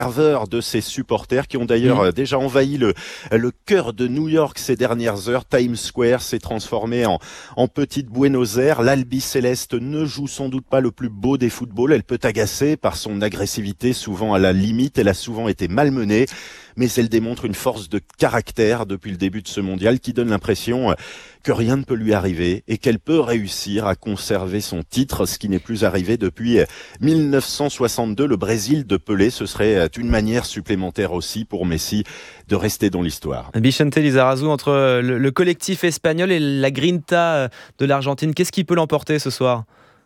ferveur de ses supporters qui ont d'ailleurs déjà envahi le cœur de New York ces dernières heures. Times Square s'est transformé en petite Buenos Aires. L'Albi Céleste ne joue sans doute pas le plus beau des footballs. Elle peut agacer par son agressivité, souvent à la limite. Elle a souvent été malmenée, mais elle démontre une force de caractère depuis le début de ce mondial qui donne l'impression que rien ne peut lui arriver et qu'elle peut réussir à conserver son titre, ce qui n'est plus arrivé depuis 1962. Le Brésil de Pelé, ce serait une manière supplémentaire aussi pour Messi de rester dans l'histoire. Vicente Lizarazu, entre le collectif espagnol et la grinta de l'Argentine, qu'est-ce qui peut l'emporter ce soir ?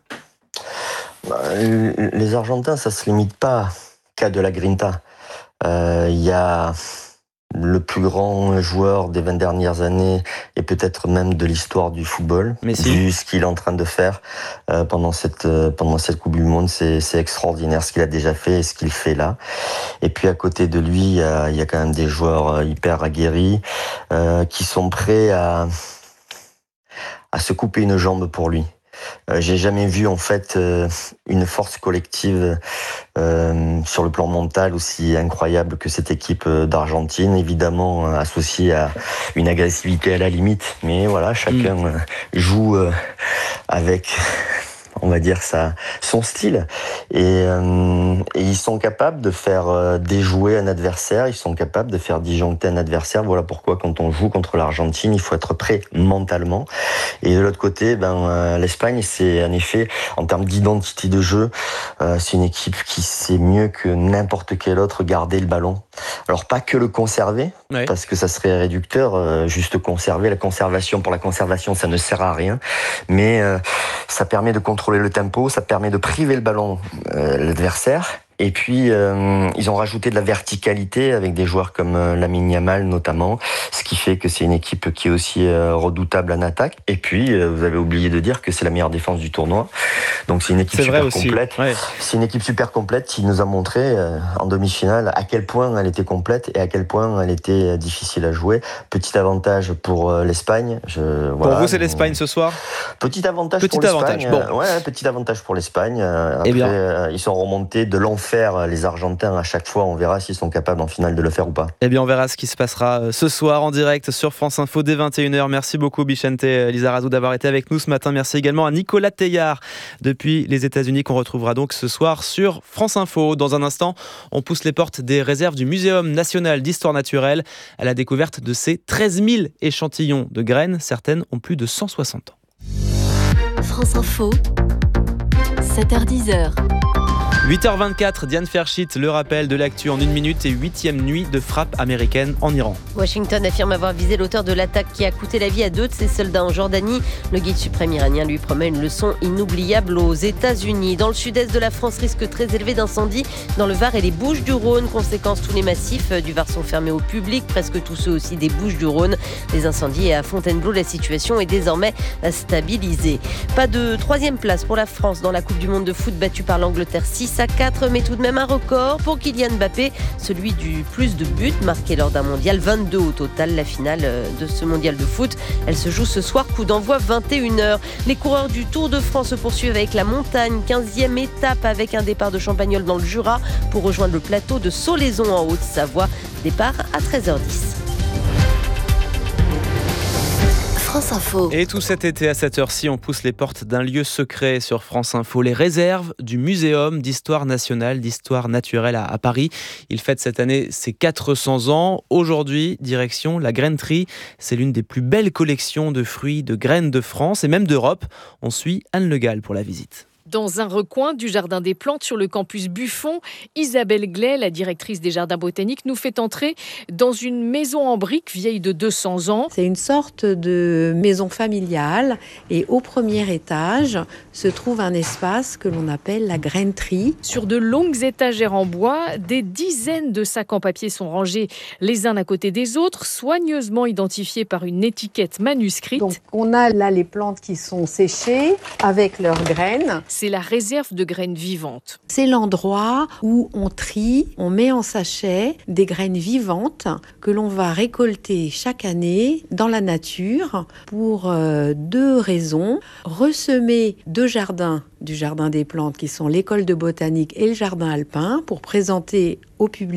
Les Argentins, ça se limite pas qu'à de la grinta. Il y a le plus grand joueur des 20 dernières années et peut-être même de l'histoire du football. Vu ce qu'il est en train de faire pendant cette Coupe du Monde, c'est extraordinaire ce qu'il a déjà fait et ce qu'il fait là. Et puis à côté de lui, il y a quand même des joueurs hyper aguerris qui sont prêts à se couper une jambe pour lui. J'ai jamais vu en fait une force collective sur le plan mental aussi incroyable que cette équipe d'Argentine, évidemment associée à une agressivité à la limite, mais voilà, chacun joue avec, on va dire, son style, et ils sont capables de faire déjouer un adversaire, ils sont capables de faire disjoncter un adversaire. Voilà pourquoi quand on joue contre l'Argentine, il faut être prêt mentalement. Et de l'autre côté, l'Espagne, c'est en effet, en termes d'identité de jeu, c'est une équipe qui sait mieux que n'importe quel autre garder le ballon. Alors pas que le conserver, parce que ça serait réducteur, juste conserver. La conservation pour la conservation, ça ne sert à rien, mais ça permet de contrôler le tempo, ça permet de priver le ballon l'adversaire. Et puis, ils ont rajouté de la verticalité avec des joueurs comme Lamine Yamal notamment, ce qui fait que c'est une équipe qui est aussi redoutable en attaque. Et puis, vous avez oublié de dire que c'est la meilleure défense du tournoi. Donc c'est une équipe super complète. Ouais. C'est une équipe super complète qui nous a montré en demi-finale à quel point elle était complète et à quel point elle était difficile à jouer. Petit avantage pour l'Espagne. Pour vous, c'est l'Espagne ce soir ? Petit avantage pour l'Espagne. Bon. Ouais, petit avantage pour l'Espagne. Après, ils sont remontés de l'enfer. Les Argentins à chaque fois, on verra s'ils sont capables en finale de le faire ou pas. Eh bien, on verra ce qui se passera ce soir en direct sur France Info dès 21h. Merci beaucoup Vicente Lizarazu d'avoir été avec nous ce matin. Merci également à Nicolas Teillard depuis les États-Unis qu'on retrouvera donc ce soir sur France Info. Dans un instant, on pousse les portes des réserves du Muséum national d'histoire naturelle à la découverte de ces 13 000 échantillons de graines. Certaines ont plus de 160 ans. France Info, 7h10. 8h24, Diane Fershit, le rappel de l'actu en 1 minute et 8e nuit de frappe américaine en Iran. Washington affirme avoir visé l'auteur de l'attaque qui a coûté la vie à 2 de ses soldats en Jordanie. Le guide suprême iranien lui promet une leçon inoubliable aux États-Unis. Dans le sud-est de la France, risque très élevé d'incendie dans le Var et les Bouches-du-Rhône. Conséquence, tous les massifs du Var sont fermés au public, presque tous ceux aussi des Bouches-du-Rhône. Les incendies à Fontainebleau, la situation est désormais stabilisée. Pas de 3e place pour la France dans la Coupe du Monde de foot battue par l'Angleterre 6-4, mais tout de même un record pour Kylian Mbappé, celui du plus de buts marqués lors d'un mondial, 22 au total. La finale de ce mondial de foot, elle se joue ce soir, coup d'envoi 21h. Les coureurs du Tour de France se poursuivent avec la montagne, 15e étape avec un départ de Champagnole dans le Jura pour rejoindre le plateau de Solaison en Haute-Savoie. Départ à 13h10. France Info. Et tout cet été à cette heure-ci, on pousse les portes d'un lieu secret sur France Info, les réserves du Muséum d'histoire nationale, d'histoire naturelle à Paris. Il fête cette année ses 400 ans. Aujourd'hui, direction la grainerie. C'est l'une des plus belles collections de fruits, de graines de France et même d'Europe. On suit Anne Le Gall pour la visite. Dans un recoin du Jardin des Plantes sur le campus Buffon, Isabelle Glay, la directrice des Jardins botaniques, nous fait entrer dans une maison en briques vieille de 200 ans. C'est une sorte de maison familiale et au premier étage se trouve un espace que l'on appelle la grainerie. Sur de longues étagères en bois, des dizaines de sacs en papier sont rangés les uns à côté des autres, soigneusement identifiés par une étiquette manuscrite. Donc on a là les plantes qui sont séchées avec leurs graines. C'est la réserve de graines vivantes. C'est l'endroit où on trie, on met en sachet des graines vivantes que l'on va récolter chaque année dans la nature pour 2 raisons. Ressemer 2 jardins du Jardin des plantes qui sont l'école de botanique et le jardin alpin pour présenter au public